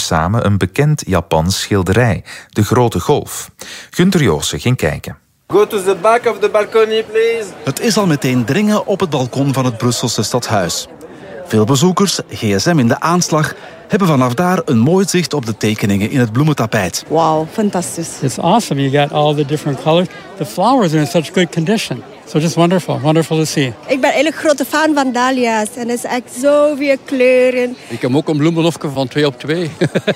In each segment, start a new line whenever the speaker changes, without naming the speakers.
samen een bekend Japans schilderij, De Grote Golf. Gunther Joossen ging kijken.
Go to the back of the balcony, please.
Het is al meteen dringen op het balkon van het Brusselse stadhuis. Veel bezoekers, gsm in de aanslag, hebben vanaf daar een mooi zicht op de tekeningen in het bloementapijt.
Wow, fantastisch.
It's awesome. You got all the different colors. The flowers are in such good condition. So just wonderful to see.
Ik ben eigenlijk grote fan van dahlia's en er is echt zoveel kleuren.
Ik heb ook een bloemenhofje van 2 op 2.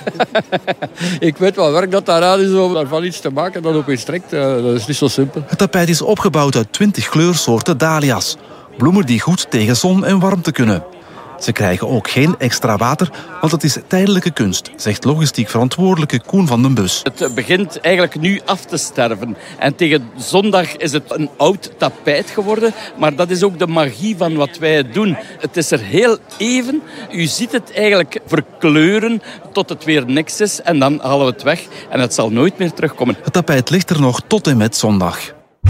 Ik weet wat werk dat daaraan is om daarvan iets te maken dat op je strekt. Dat is niet zo simpel.
Het tapijt is opgebouwd uit 20 kleursoorten dahlia's. Bloemen die goed tegen zon en warmte kunnen. Ze krijgen ook geen extra water, want het is tijdelijke kunst, zegt logistiek verantwoordelijke Koen van den Bus.
Het begint eigenlijk nu af te sterven. En tegen zondag is het een oud tapijt geworden. Maar dat is ook de magie van wat wij doen. Het is er heel even. U ziet het eigenlijk verkleuren tot het weer niks is. En dan halen we het weg. En het zal nooit meer terugkomen.
Het tapijt ligt er nog tot en met zondag.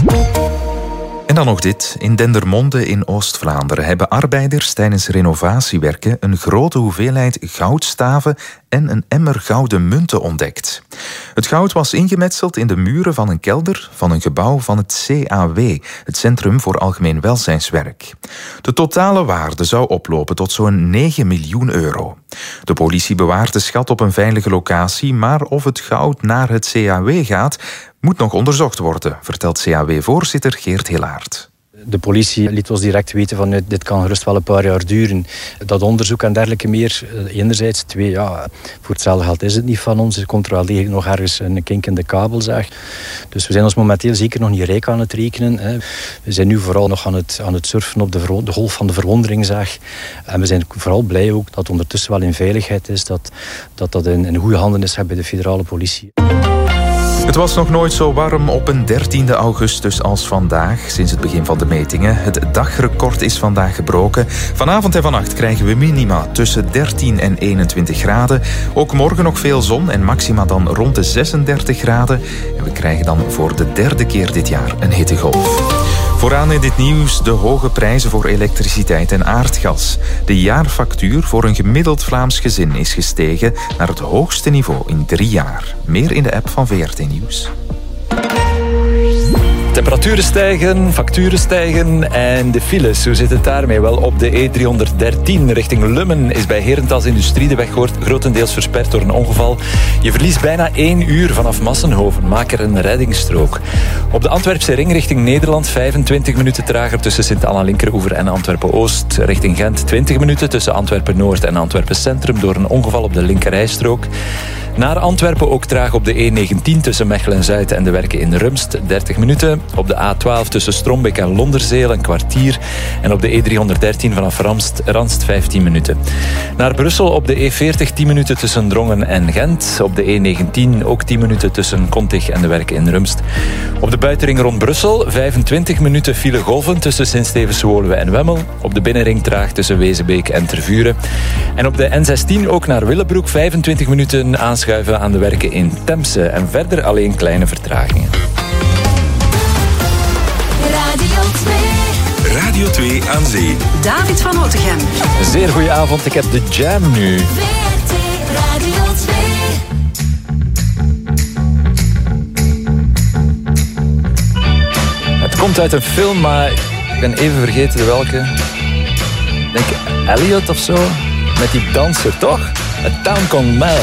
En dan nog dit. In Dendermonde in Oost-Vlaanderen hebben arbeiders tijdens renovatiewerken een grote hoeveelheid goudstaven en een emmer gouden munten ontdekt. Het goud was ingemetseld in de muren van een kelder van een gebouw van het CAW, het Centrum voor Algemeen Welzijnswerk. De totale waarde zou oplopen tot zo'n 9 miljoen euro. De politie bewaart de schat op een veilige locatie, maar of het goud naar het CAW gaat, moet nog onderzocht worden, vertelt CAW-voorzitter Geert Hilaert.
De politie liet ons direct weten van dit kan gerust wel een paar jaar duren. Dat onderzoek en dergelijke meer, enerzijds. 2, voor hetzelfde geld is het niet van ons. Er komt er wel degelijk nog ergens een kink in de kabel, zeg. Dus we zijn ons momenteel zeker nog niet rijk aan het rekenen. Hè. We zijn nu vooral nog aan het surfen op de golf van de verwondering, zeg. En we zijn vooral blij ook dat het ondertussen wel in veiligheid is, dat in goede handen is bij de federale politie.
Het was nog nooit zo warm op een 13e augustus als vandaag, sinds het begin van de metingen. Het dagrecord is vandaag gebroken. Vanavond en vannacht krijgen we minima tussen 13 en 21 graden. Ook morgen nog veel zon en maxima dan rond de 36 graden. En we krijgen dan voor de 3e keer dit jaar een hittegolf. Vooraan in dit nieuws de hoge prijzen voor elektriciteit en aardgas. De jaarfactuur voor een gemiddeld Vlaams gezin is gestegen naar het hoogste niveau in 3 jaar. Meer in de app van VRT Nieuws.
Temperaturen stijgen, facturen stijgen en de files. Hoe zit het daarmee? Wel, op de E313 richting Lummen is bij Herentals Industrie de weg grotendeels versperd door een ongeval. Je verliest bijna 1 uur vanaf Massenhoven. Maak er een reddingsstrook. Op de Antwerpse ring richting Nederland 25 minuten trager tussen Sint-Anna-Linkeroever en Antwerpen-Oost. Richting Gent 20 minuten tussen Antwerpen-Noord en Antwerpen-Centrum door een ongeval op de linkerrijstrook. Naar Antwerpen ook traag op de E19 tussen Mechelen-Zuid en de werken in Rumst 30 minuten. Op de A12 tussen Strombeek en Londerzeel een kwartier. En op de E313 vanaf Randst 15 minuten. Naar Brussel op de E40 10 minuten tussen Drongen en Gent. Op de E19 ook 10 minuten tussen Kontig en de werken in Rumst. Op de buitenring rond Brussel 25 minuten file golven tussen Sint-Stevens-Woluwe en Wemmel. Op de binnenring traag tussen Wezenbeek en Tervuren. En op de N16 ook naar Willebroek 25 minuten aanschuiven aan de werken in Temse. En verder alleen kleine vertragingen.
Radio 2 aan zee.
David van Otegem.
Zeer goeie avond, ik heb de jam nu.
VRT Radio 2.
Het komt uit een film, maar ik ben even vergeten welke. Ik denk Elliot of zo. Met die danser, toch? Het Town Kong Mile.